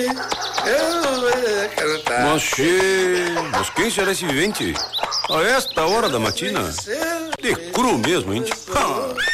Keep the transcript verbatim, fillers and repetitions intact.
eu cantar. Mas, che... mas quem será esse vivente? A esta hora da matina? De cru mesmo, hein? Ah.